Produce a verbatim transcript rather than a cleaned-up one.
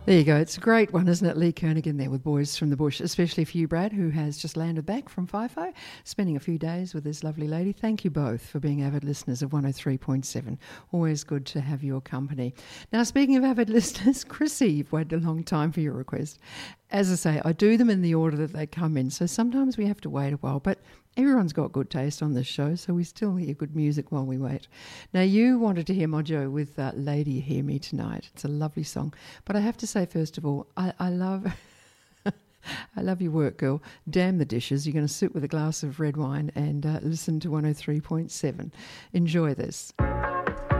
There you go. It's a great one, isn't it? Lee Kernaghan there with Boys from the Bush, especially for you, Brad, who has just landed back from FIFO, spending a few days with this lovely lady. Thank you both for being avid listeners of one oh three point seven. Always good to have your company. Now, speaking of avid listeners, Chrissy, you've waited a long time for your request. As I say, I do them in the order that they come in, so sometimes we have to wait a while, but everyone's got good taste on this show, so we still hear good music while we wait. Now, you wanted to hear Mojo with uh, Lady Hear Me Tonight. It's a lovely song. But I have to say, first of all, I, I love I love your work, girl. Damn the dishes. You're going to sit with a glass of red wine and uh, listen to one oh three point seven. Enjoy this.